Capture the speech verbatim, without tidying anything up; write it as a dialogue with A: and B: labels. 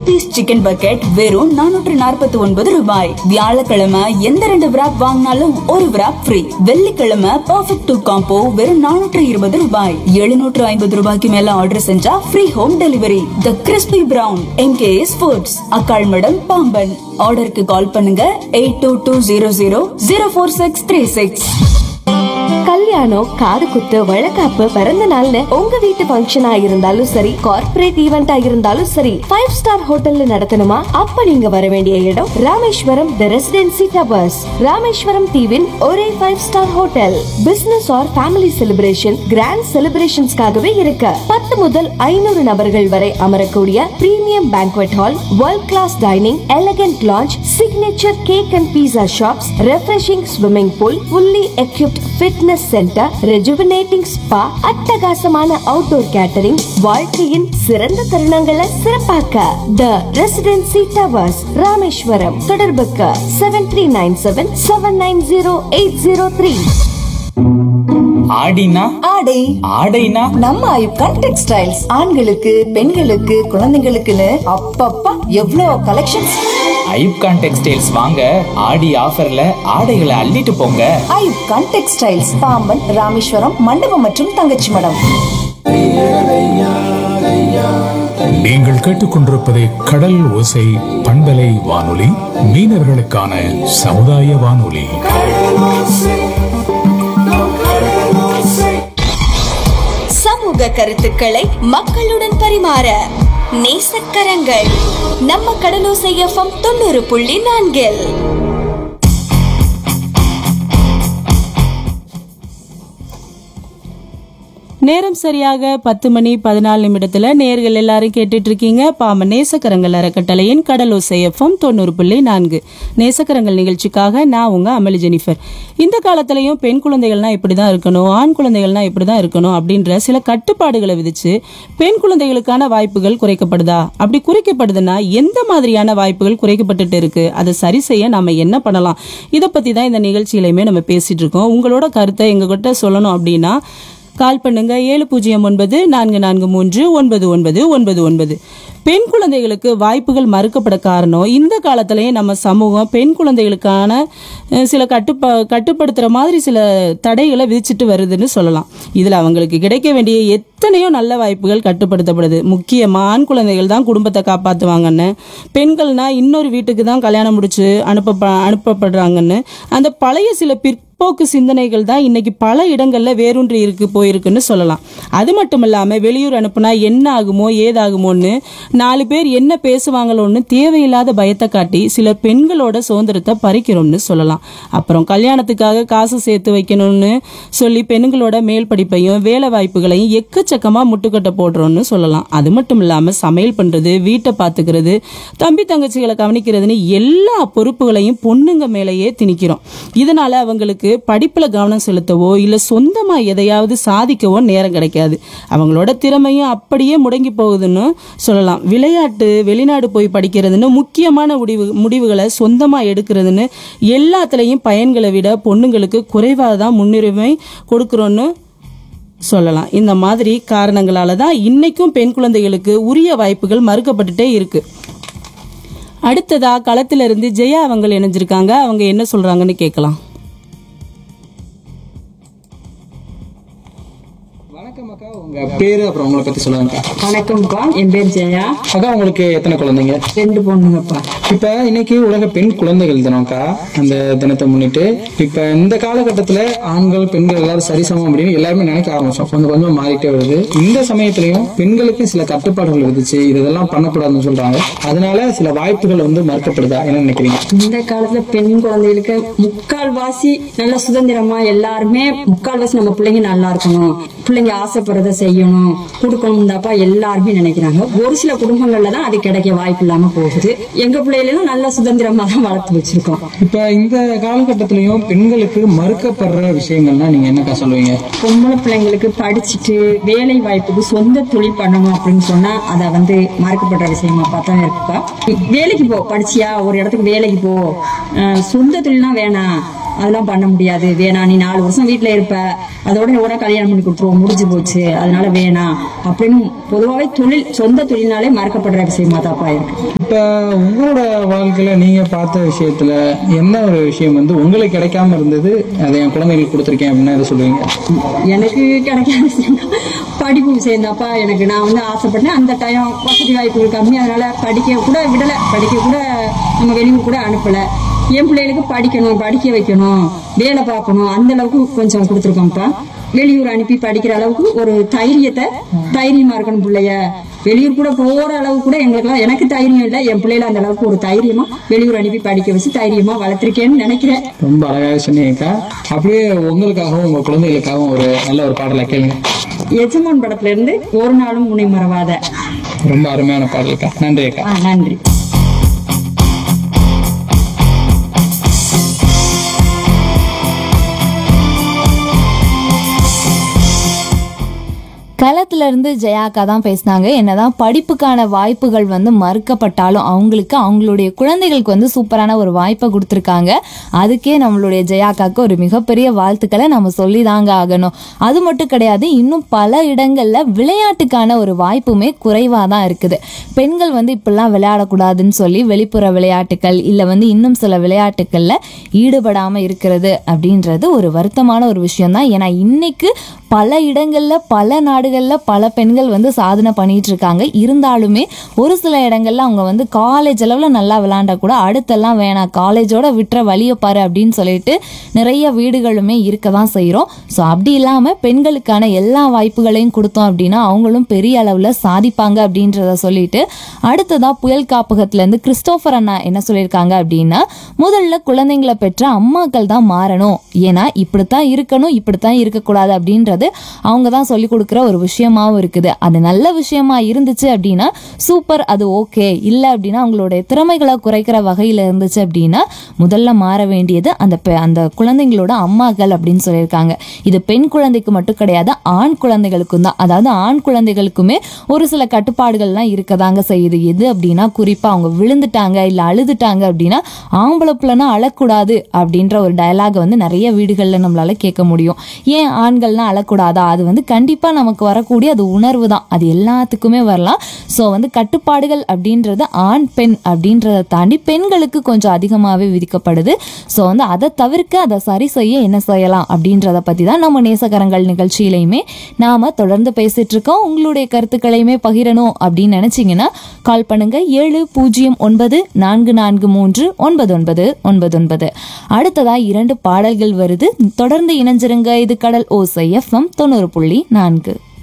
A: Piece chicken bucket வெறும் நானூற்று நாற்பத்தி ஒன்பது ரூபாய். வியாழக்கிழமை எந்த ரெண்டு விராப் வாங்கினாலும் ஒரு விராப் ஃப்ரீ. வெள்ளிக்கிழமை பர்ஃபெக்ட் டூ காம்போ வெறும் நானூற்று இருபது ரூபாய். எழுநூற்று ஐம்பது ரூபாய்க்கு மேல ஆர்டர் செஞ்சா ஃப்ரீ ஹோம் டெலிவரி. தி crispy brown MKS foods, அக்காள்மடம், Pamban. ஆர்டருக்கு கால் பண்ணுங்க eight two two zero zero zero four six three six.
B: கல்யாணம், காது குத்து, வழக்காப்பு, பிறந்த நாள்னு உங்க வீட்டு ஃபங்க்ஷனா இருந்தாலும் சரி, கார்ப்பரேட் ஈவெண்டா இருந்தாலும் சரி, ஃபைவ் ஸ்டார் ஹோட்டல்ல நடத்தணுமா? அப்ப நீங்க வர வேண்டிய இடம் ராமேஸ்வரம் தி ரெசிடென்சி டவர்ஸ். ராமேஸ்வரம் தீவின் ஒரே five star hotel. Business R family celebration, grand செலிப்ரேஷன்ஸ்காகவே இருக்கு. பத்து முதல் ஐநூறு நபர்கள் வரை அமரக்கூடிய premium banquet hall, world class dining, elegant launch, signature cake and pizza shops, refreshing swimming pool, fully equipped fitness centre, rejuvenating spa, அட்டகாசமான அவுட்டோர் கேட்டரிங், வாழ்க்கையின் சிறந்த தருணங்களை சிறப்பாக்க தி ரெசிடென்சி டவர்ஸ் ராமேஸ்வரம். தொடர்புக்கு seven three nine seven seven nine zero eight zero three.
C: ஆடினா
A: ஆடை
C: ஆடைனா
A: நம்ம ஐப்கான் textiles. ஆண்களுக்கு, பெண்களுக்கு, குழந்தைகளுக்குன்னு அப்பப்பா எவ்வளோ கலெக்ஷன்ஸ்.
C: ஐப்கான் டெக்ஸ்டைல்ஸ் வாங்க, ஆடி ஆஃபர்ல ஆடைகளை அள்ளிட்டு போங்க.
A: ஐப்கான் டெக்ஸ்டைல்ஸ், பாம்பன், ராமேஸ்வரம், மண்டபம் மற்றும் தங்கச்சி மடம்.
D: நீங்கள் கேட்டுக்கொண்டிருப்பது கடல் ஓசை பண்பலை வானொலி, மீனவர்களுக்கான சமுதாய வானொலி.
B: சமூக கருத்துக்களை மக்களுடன் பரிமாற நேசக்கரங்கள். நம்ம கடலோசை எஃப்எம் தொண்ணூறு புள்ளி நான்கில்.
E: நேரம் சரியாக பத்து மணி பதினாலு நிமிடத்துல நேர்கள் எல்லாரும் கேட்டுட்டு இருக்கீங்க பாம்பன் நேசக்கரங்கள் அறக்கட்டளையின் கடலோசை எஃப்எம் தொண்ணூறு புள்ளி நான்கு நேசக்கரங்கள் நிகழ்ச்சிக்காக நான் உங்க அமளி ஜெனிஃபர். இந்த காலத்திலயும் பெண் குழந்தைகள்னா இப்படிதான் இருக்கணும், ஆண் குழந்தைகள்னா இப்படிதான் இருக்கணும் அப்படின்ற சில கட்டுப்பாடுகளை விதிச்சு பெண் குழந்தைகளுக்கான வாய்ப்புகள் குறைக்கப்படுதா? அப்படி குறைக்கப்படுதுன்னா எந்த மாதிரியான வாய்ப்புகள் குறைக்கப்பட்டுட்டு இருக்கு? அதை சரி செய்ய நாம என்ன பண்ணலாம்? இதை பத்தி தான் இந்த நிகழ்ச்சியிலுமே நம்ம பேசிட்டு இருக்கோம். உங்களோட கருத்தை எங்ககிட்ட சொல்லணும் அப்படின்னா கால் பண்ணுங்க ஏழு பூஜ்ஜியம் ஒன்பது நான்கு நான்கு மூன்று ஒன்பது ஒன்பது ஒன்பது ஒன்பது. பெண் குழந்தைகளுக்கு வாய்ப்புகள் மறுக்கப்பட காரணம் இந்த காலத்திலேயே நம்ம சமூகம் பெண் குழந்தைகளுக்கான சில கட்டுப்பா கட்டுப்படுத்துற மாதிரி சில தடைகளை விதிச்சுட்டு வருதுன்னு சொல்லலாம். இதுல அவங்களுக்கு கிடைக்க வேண்டிய எத்தனையோ நல்ல வாய்ப்புகள் கட்டுப்படுத்தப்படுது. முக்கியமா ஆண் குழந்தைகள் தான் குடும்பத்தை காப்பாற்றுவாங்கன்னு, பெண்கள்னா இன்னொரு வீட்டுக்கு தான் கல்யாணம் முடிச்சு அனுப்ப அனுப்பப்படுறாங்கன்னு அந்த பழைய சில பிற் போக்கு சிந்தனைகள் தான் இன்னைக்கு பல இடங்கள்ல வேரூன்றி இருக்கு போயிருக்குன்னு சொல்லலாம். அது மட்டும் இல்லாம வெளியூர் அனுப்புனா என்ன ஆகுமோ ஏதாகுமோன்னு நாலு பேர் என்ன பேசுவாங்களோன்னு தேவையில்லாத பயத்தை காட்டி சில பெண்களோட சுதந்திரத்தை பறிக்கிறோம்னு சொல்லலாம். அப்புறம் கல்யாணத்துக்காக காசு சேர்த்து வைக்கணும்னு சொல்லி பெண்களோட மேல் படிப்பையும் வேலை வாய்ப்புகளையும் எக்கச்சக்கமா முட்டுக்கட்ட போடுறோம்னு சொல்லலாம். அது மட்டும் இல்லாம சமையல் பண்றது, வீட்டை பாத்துக்கிறது, தம்பி தங்கச்சிகளை கவனிக்கிறதுன்னு எல்லா பொறுப்புகளையும் பொண்ணுங்க மேலேயே திணிக்கிறோம். இதனால அவங்களுக்கு படிப்புல கவனம் செலுத்தவோ இல்ல சொந்தமா எதையாவது சாதிக்கவோ நேரம் கிடைக்காது. அவங்களோட திறமையும் அப்படியே முடங்கி போகுதுன்னு சொல்லலாம். விளையாட்டு, வெளிநாடு போய் படிக்கிறதுன்னு முக்கியமான முடிவு முடிவுகளை சொந்தமா எடுக்கிறதுன்னு எல்லாத்துலயும் பையன்களை விட பொண்ணுங்களுக்கு குறைவாக தான் முன்னுரிமை கொடுக்கிறோன்னு சொல்லலாம். இந்த மாதிரி காரணங்களால தான் இன்னைக்கும் பெண் குழந்தைகளுக்கு உரிய வாய்ப்புகள் மறுக்கப்பட்டுட்டே இருக்கு. அடுத்ததா களத்துல இருந்து ஜெயா அவங்க இணைஞ்சிருக்காங்க. அவங்க என்ன சொல்றாங்கன்னு கேட்கலாம்.
F: உங்க பேரு அப்புறம் உங்களை பத்தி சொல்லுங்க.
G: வணக்கம்ப்பா, என் பேர் ஜெயா.
F: அக்கா, உங்களுக்கு எத்தனை குழந்தைங்க?
G: ரெண்டு பொண்ணுங்கப்பா.
F: இப்ப இன்னைக்கு உலக பெண் குழந்தைகள் தினம்க்கா. அந்த தினத்தை முன்னிட்டு இப்ப இந்த காலகட்டத்துல ஆண்கள் பெண்கள் எல்லாரும் சரிசமம் அப்படின்னு எல்லாருமே நினைக்க ஆரம்பிச்சோம். கொஞ்சம் கொஞ்சம் மாறிட்டே வருது. இந்த சமயத்திலயும் பெண்களுக்கு சில கட்டுப்பாடுகள் விதிச்சு இதெல்லாம் பண்ணக்கூடாதுன்னு சொல்றாங்க. அதனால சில வாய்ப்புகள் வந்து மறுக்கப்படுதா, என்ன நினைக்கிறீங்க?
G: இந்த காலத்துல பெண் குழந்தைகளுக்கு முக்கால்வாசி நல்ல சுதந்திரமா எல்லாருமே முக்கால்வாசி நம்ம பிள்ளைங்க நல்லா இருக்கணும், பிள்ளைங்க ஆசைப்படுறத செய்யணும், கொடுக்கணும் தாப்பா எல்லாருமே நினைக்கிறாங்க. ஒரு சில குடும்பங்கள்ல தான் அது கிடைக்க வாய்ப்பு இல்லாம போகுது. எங்க பிள்ளைகளும் நல்ல சுதந்திரமா தான் வளர்த்து வச்சிருக்கோம்.
F: இப்ப இந்த காலகட்டத்திலயும் பெண்களுக்கு மறுக்கப்படுற விஷயங்கள்னா நீங்க என்னக்கா சொல்லுவீங்க?
G: பொம்பளை பிள்ளைங்களுக்கு படிச்சுட்டு வேலை வாய்ப்புக்கு சொந்த தொழில் பண்ணணும் அப்படின்னு சொன்னா அதை வந்து மறுக்கப்படுற விஷயமா பார்த்தா இருக்குப்பா. வேலைக்கு போ, படிச்சியா ஒரு இடத்துக்கு வேலைக்கு போ, சொந்த தொழில்னா வேணாம், அதெல்லாம் பண்ண முடியாது, வேணாம், நீ நாலு வருஷம் வீட்டுல இருப்ப, அதோட உடனே கல்யாணம் பண்ணி கொடுத்துருவோம், முடிஞ்சு போச்சு, அதனால வேணாம் அப்படின்னு பொதுவாகவே தொழில் சொந்த தொழில்னாலே மறக்கப்படுற விஷயமா தாப்பா இருக்கு.
F: இப்ப உங்களோட வாழ்க்கையில நீங்க பார்த்த விஷயத்துல என்ன ஒரு விஷயம் வந்து உங்களுக்கு கிடைக்காம இருந்தது, அதை என் குழந்தைகளுக்கு கொடுத்துருக்கேன் அப்படின்னா எதை சொல்லுவீங்க?
G: எனக்கு கிடைக்காத விஷயம் படிப்பு விஷயம் தான்ப்பா. எனக்கு நான் வந்து ஆசைப்பட்டேன், அந்த டைம் வசதி வாய்ப்புகள் கம்மி, அதனால படிக்க கூட விடலை, படிக்க கூட நம்ம வெளியூர் கூட அனுப்பலை. என் பிள்ளைகளுக்கு படிக்கணும், படிக்க வைக்கணும், வேலை பார்க்கணும், அந்த அளவுக்கு கொஞ்சம் கொடுத்துருக்கோம்ப்பா. வெளியூர் அனுப்பி படிக்கிற அளவுக்கு ஒரு தைரியத்தை, தைரியமா இருக்கணும் பிள்ளைய. வெளியூர் கூட போற அளவுக்கு கூட எங்களுக்குலாம் எனக்கு தைரியம் இல்லை, என் பிள்ளைல அந்த அளவுக்கு ஒரு தைரியமா வெளியூர் அனுப்பி படிக்க வச்சு தைரியமா வளர்த்திருக்கேன்னு நினைக்கிறேன்.
F: ரொம்ப அழகாக சொன்னீங்கக்கா. அப்படியே உங்களுக்காகவும் உங்க குழந்தைகளுக்காகவும் ஒரு நல்ல ஒரு பாடலை கேளுங்க.
G: எஜமான் படத்துல இருந்து ஒரு நாளும் முனை மறவாத.
F: ரொம்ப அருமையான பாடலுக்கா. நன்றி அக்கா.
G: ஆ, நன்றி.
H: களத்துல இருந்து ஜெயாக்கா தான் பேசினாங்க. என்னதான் படிப்புக்கான வாய்ப்புகள் வந்து மறுக்கப்பட்டாலும் அவங்களுக்கு அவங்களுடைய குழந்தைகளுக்கு வந்து சூப்பரான ஒரு வாய்ப்பை கொடுத்துருக்காங்க. அதுக்கே நம்மளுடைய ஜெயாக்காக்கு ஒரு மிகப்பெரிய வாழ்த்துக்களை நம்ம சொல்லி தாங்க ஆகணும். அது மட்டும் கிடையாது, இன்னும் பல இடங்கள்ல விளையாட்டுக்கான ஒரு வாய்ப்புமே குறைவா தான் இருக்குது. பெண்கள் வந்து இப்பெல்லாம் விளையாடக்கூடாதுன்னு சொல்லி வெளிப்புற விளையாட்டுகள் இல்லை வந்து இன்னும் சில விளையாட்டுகள்ல ஈடுபடாம இருக்கிறது அப்படின்றது ஒரு வருத்தமான ஒரு விஷயம் தான். ஏன்னா இன்னைக்கு பல இடங்கள்ல பல நாடுகள்ல பல பெண்கள் வந்து சாதனை பண்ணிட்டு இருக்காங்க. இருந்தாலுமே ஒரு சில இடங்கள்ல அவங்க வந்து காலேஜ் அளவுல நல்லா விளையாண்டா கூட அடுத்தெல்லாம் வேணாம், காலேஜோட விட்டுற வழியை பாரு அப்படின்னு சொல்லிட்டு நிறைய வீடுகளுமே இருக்க தான் செய்யறோம். ஸோ அப்படி இல்லாம பெண்களுக்கான எல்லா வாய்ப்புகளையும் கொடுத்தோம் அப்படின்னா அவங்களும் பெரிய அளவுல சாதிப்பாங்க அப்படின்றத சொல்லிட்டு அடுத்ததா புயல் காப்பகத்துல இருந்து கிறிஸ்டோபர் அண்ணா என்ன சொல்லியிருக்காங்க அப்படின்னா, முதல்ல குழந்தைங்களை பெற்ற அம்மாக்கள் தான் மாறணும், ஏன்னா இப்படித்தான் இருக்கணும், இப்படித்தான் இருக்கக்கூடாது அப்படின்றது அவங்க தான் சொல்லி கொடுக்குற ஒரு விஷயமாவும் இருக்குது. அது நல்ல விஷயமா இருந்துச்சு அப்படின்னா சூப்பர், அது ஓகே. இல்லை அப்படின்னா அவங்களுடைய திறமைகளை குறைக்கிற வகையில இருந்துச்சு அப்படின்னா முதல்ல மாற வேண்டியது அந்த அந்த குழந்தைங்களோட அம்மாக்கள் அப்படின்னு சொல்லியிருக்காங்க. இது பெண் குழந்தைக்கு மட்டும் கிடையாது, ஆண் குழந்தைகளுக்கும் தான். அதாவது ஆண் குழந்தைகளுக்குமே ஒரு சில கட்டுப்பாடுகள்லாம் இருக்கதாங்க செய்யுது. எது அப்படின்னா குறிப்பா அவங்க விழுந்துட்டாங்க இல்லை அழுதுட்டாங்க அப்படின்னா ஆம்பளை பிள்ளைனா அழக்கூடாது அப்படின்ற ஒரு டயலாக் வந்து நிறைய வீடுகள்ல நம்மளால கேட்க முடியும். ஏன் ஆண்கள்னா அழக்கூடாதா? அது வந்து கண்டிப்பா நமக்கு வரக்கூடிய அது உணர்வு தான், அது எல்லாத்துக்குமே வரலாம். ஸோ வந்து கட்டுப்பாடுகள் அப்படின்றது ஆண் பெண் அப்படின்றத தாண்டி பெண்களுக்கு கொஞ்சம் அதிகமாகவே விதிக்கப்படுது. ஸோ வந்து அதை தவிர்க்க அதை சரி செய்ய என்ன செய்யலாம் அப்படின்றத பற்றி தான் நம்ம நேசகரங்கள் நிகழ்ச்சியிலையுமே நாம தொடர்ந்து பேசிட்டு இருக்கோம். உங்களுடைய கருத்துக்களையுமே பகிரணும் அப்படின்னு நினைச்சீங்கன்னா கால் பண்ணுங்க ஏழு பூஜ்ஜியம் ஒன்பது நான்கு நான்கு மூன்று ஒன்பது ஒன்பது ஒன்பது ஒன்பது. அடுத்ததா இரண்டு பாடல்கள் வருது, தொடர்ந்து இணைஞ்சிருங்க. இது கடல் ஓசை எஃப்எம் தொண்ணூறு புள்ளி நான்கு.